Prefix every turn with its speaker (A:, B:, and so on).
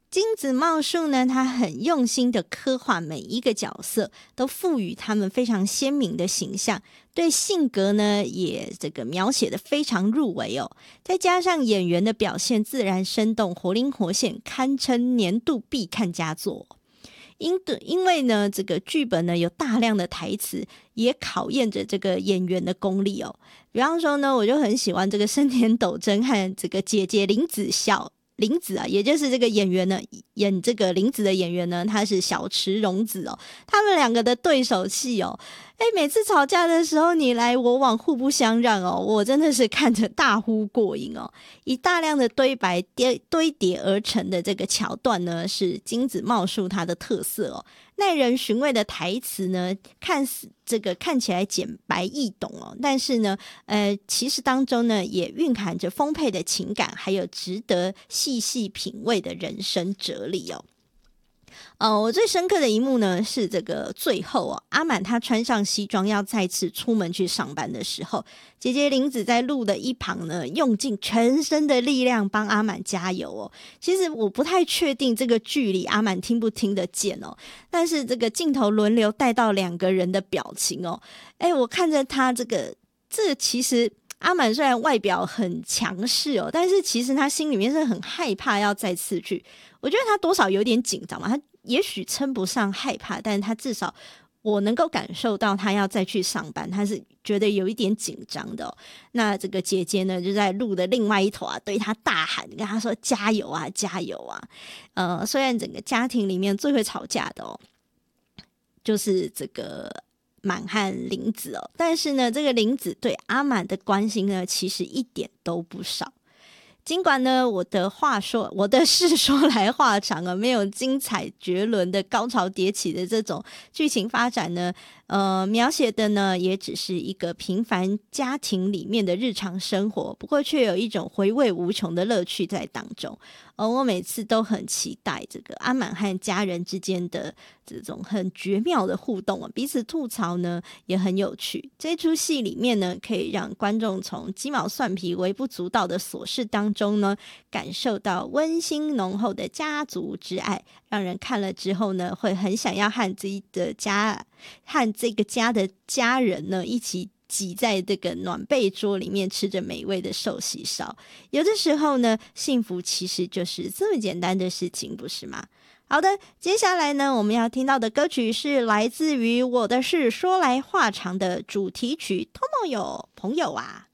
A: 金子茂树呢，他很用心的刻画每一个角色，都赋予他们非常鲜明的形象，对性格呢也这个描写的非常入围哦。再加上演员的表现自然生动、活灵活现，堪称年度必看佳作。因为呢，这个剧本呢有大量的台词，也考验着这个演员的功力哦。比方说呢，我就很喜欢这个生田斗真和这个姐姐林子啊，也就是这个演员呢，演这个林子的演员呢，他是小池荣子哦。他们两个的对手戏哦，每次吵架的时候你来我往，互不相让哦，我真的是看着大呼过瘾哦。以大量的堆白堆叠而成的这个桥段呢，是金子茂树它的特色哦。耐人寻味的台词呢，看起来简白易懂哦，但是呢，其实当中呢也蕴含着丰沛的情感，还有值得细细品味的人生哲理哦。我最深刻的一幕呢是这个最后哦，阿满他穿上西装要再次出门去上班的时候，姐姐林子在路的一旁呢用尽全身的力量帮阿满加油哦。其实我不太确定这个距离阿满听不听得见哦，但是这个镜头轮流带到两个人的表情哦，我看着他这个其实阿满虽然外表很强势哦，但是其实他心里面是很害怕要再次去，我觉得他多少有点紧张嘛，他也许称不上害怕，但是他至少我能够感受到他要再去上班，他是觉得有一点紧张的哦。那这个姐姐呢就在路的另外一头啊，对他大喊，跟他说加油啊加油啊。虽然整个家庭里面最会吵架的哦，就是这个满和林子哦，但是呢，这个林子对阿满的关心呢，其实一点都不少。尽管呢，我的事说来话长啊，没有精彩绝伦的高潮迭起的这种剧情发展呢，描写的呢也只是一个平凡家庭里面的日常生活，不过却有一种回味无穷的乐趣在当中。我每次都很期待这个阿满和家人之间的这种很绝妙的互动啊，彼此吐槽呢也很有趣。这出戏里面呢，可以让观众从鸡毛蒜皮、微不足道的琐事当中呢，感受到温馨浓厚的家族之爱，让人看了之后呢，会很想要和这个家的家人呢一起挤在这个暖被桌里面吃着美味的寿喜烧。有的时候呢，幸福其实就是这么简单的事情，不是吗？好的，接下来呢，我们要听到的歌曲是来自于《我的事说来话长》的主题曲《Tomoyo 朋友啊》。